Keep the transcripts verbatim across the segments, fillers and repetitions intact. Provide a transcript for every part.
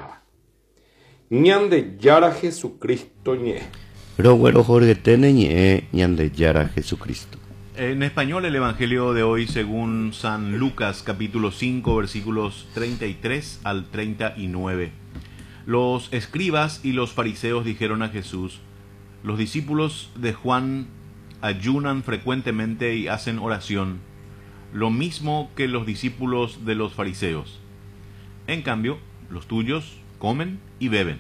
enseñaba. Ñande Yara Jesucristo ñe. Pero bueno, Jorge, tene ñe ñande Yara Jesucristo. En español, el Evangelio de hoy según San Lucas, capítulo cinco, versículos treinta y tres al treinta y nueve. Los escribas y los fariseos dijeron a Jesús: los discípulos de Juan ayunan frecuentemente y hacen oración, lo mismo que los discípulos de los fariseos. En cambio, los tuyos comen y beben.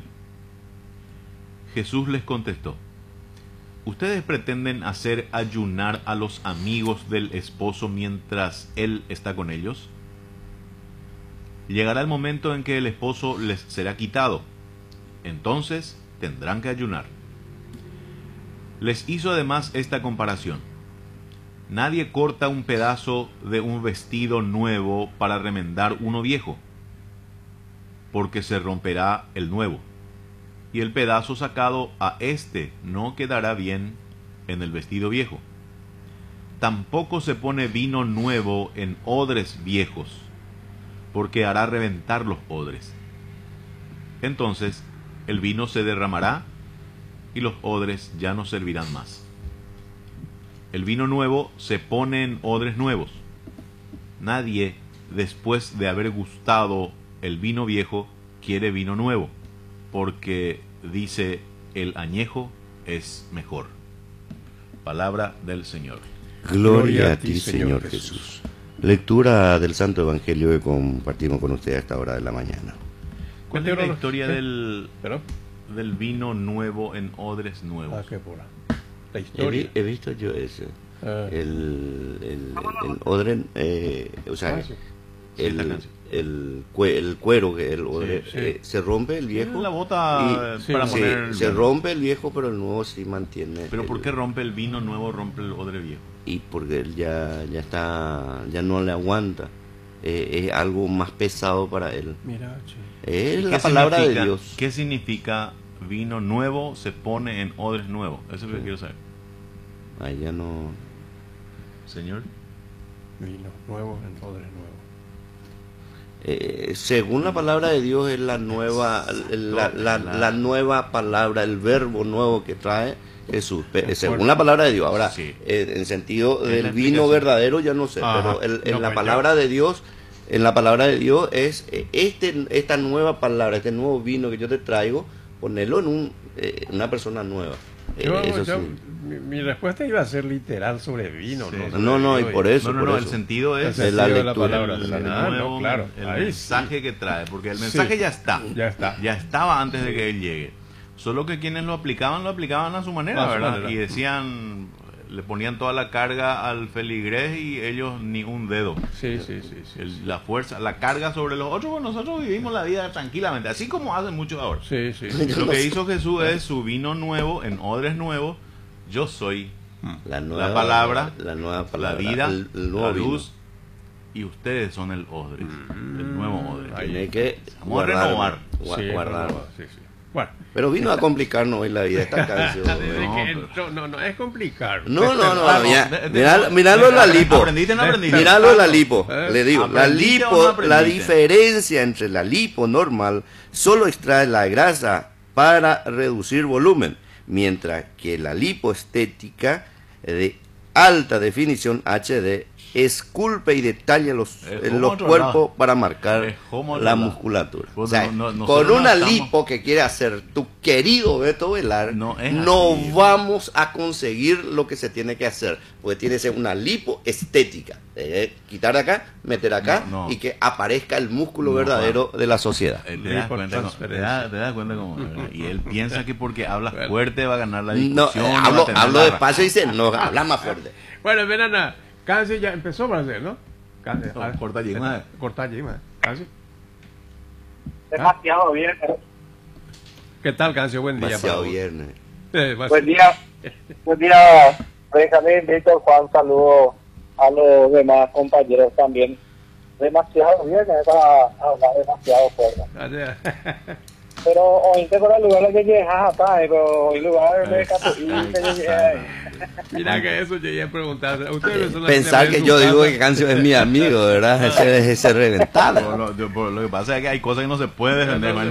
Jesús les contestó: ¿ustedes pretenden hacer ayunar a los amigos del esposo mientras él está con ellos? Llegará el momento en que el esposo les será quitado. Entonces tendrán que ayunar. Les hizo además esta comparación: nadie corta un pedazo de un vestido nuevo para remendar uno viejo, porque se romperá el nuevo, y el pedazo sacado a éste no quedará bien en el vestido viejo. Tampoco se pone vino nuevo en odres viejos, porque hará reventar los odres. Entonces el vino se derramará y los odres ya no servirán más. El vino nuevo se pone en odres nuevos. Nadie, después de haber gustado el vino viejo, quiere vino nuevo, porque dice: el añejo es mejor. Palabra del Señor. Gloria a ti, Señor Jesús. Lectura del Santo Evangelio que compartimos con usted a esta hora de la mañana. ¿Cuál es la historia del, del vino nuevo en odres nuevos? Ah, qué pura. La historia. He, he visto yo ese. Ah. El, el, el odre, eh, o sea, Ah, sí. el, Sí, el, cue- el cuero, que el odre, Sí, sí. eh, se rompe el viejo. La bota y- para sí, poner... sí, el se vino. rompe el viejo, pero el nuevo sí mantiene. ¿Pero el- por qué rompe el vino nuevo, rompe el odre viejo? Y porque él ya, ya está, ya no le aguanta. Eh, es algo más pesado para él. Mira, che. Es ¿Y la qué palabra de significa- Dios. ¿Qué significa vino nuevo se pone en odres nuevos? Eso es lo que Sí. quiero saber. Ahí ya no. Señor. Vino nuevo en odres nuevos. Eh, según la palabra de Dios es la nueva, la, la, la nueva palabra, el verbo nuevo que trae Jesús. Pe- De según acuerdo. la palabra de Dios. Ahora, Sí. eh, en sentido Es del la vino explicación. verdadero ya no sé, Ajá. pero el- en No, la pues palabra de Dios, en la palabra de Dios es eh, este, esta nueva palabra, este nuevo vino que yo te traigo, ponerlo en un, eh, una persona nueva. Eh, Yo- eso yo- sí. mi, mi respuesta iba a ser literal sobre vino, Sí. ¿no? Sobre No, no, y vino por eso. No, no, por no, eso. el sentido es El Es la sentido de la lectura. palabra. el, la- el ah, nuevo, no, claro. el Ahí mensaje sí. que trae, porque el Sí. mensaje ya está. Ya está. Ya estaba antes de que él llegue. Solo que quienes lo aplicaban, lo aplicaban a su manera, A su ¿verdad? manera. Y decían, le ponían toda la carga al feligrés y ellos ni un dedo. Sí, sí, sí. sí, El- sí. la fuerza, la carga sobre los otros, pues nosotros vivimos la vida tranquilamente, así como hacen muchos ahora. Sí, sí, sí. Lo que hizo Jesús es su vino nuevo en odres nuevos. Yo soy La nueva la palabra, la nueva la palabra, vida, el- el nuevo la vino. luz, y ustedes son el odre, el nuevo odre. Ahí. Tiene que Vamos a guardar, renovar. gua- Sí, guardar. no, no, sí, sí. Bueno, Pero vino a complicarnos hoy la vida esta canción. desde no, que pero- entró- no, no, es complicado. No, no, no, Ah, mira, de- de- mira, míralo en la lipo. ¿Aprendiste o no aprendiste? Míralo en la lipo. ¿Eh? Le digo, la ¿Aprendiste o no lipo, la aprendiste? diferencia entre la lipo normal solo extrae la grasa para reducir volumen, mientras que la lipo estética de alta definición H D esculpe y detalla los, Es eh, como los otro cuerpos lado. para marcar Es como otro la lado. musculatura. Pues O sea, no- no- con nosotros una no estamos- lipo que quiere hacer tu querido Beto Velar, No es no así. vamos a conseguir lo que se tiene que hacer, porque tiene que ser una lipo estética. Eh, quitar acá, meter acá No, no. y que aparezca el músculo No, verdadero de la sociedad. Eh, Te das Lipo cuenta, cómo- te transferencia. das, te das cuenta cómo, ¿verdad? Y él piensa que porque hablas Bueno. fuerte va a ganar la No, discusión. eh, y va a hablo, tener hablo la despacio y dice, no, habla más fuerte. Bueno, verán, ah, casi ya empezó para hacer, ¿no? Casi, No, ah, corta allí, eh, madre. Corta allí, madre. Casi. Demasiado bien. ¿Qué tal, Cancio? Buen día. Demasiado para vos. viernes. Eh, vas- Buen día. Buen día, Benjamín, Víctor, Juan. Saludo a los demás compañeros también. Demasiado bien, para hablar demasiado fuerte. Allá. Pero hoy te por el lugar que llegas acá, pero el lugar de Capuín. Mira que eso llegué a preguntar. Ustedes son las Pensar ven que en yo su digo casa. que Cancio es mi amigo, ¿verdad? Ese es ese Por reventado. lo, por lo que pasa es que hay cosas que no se puede defender.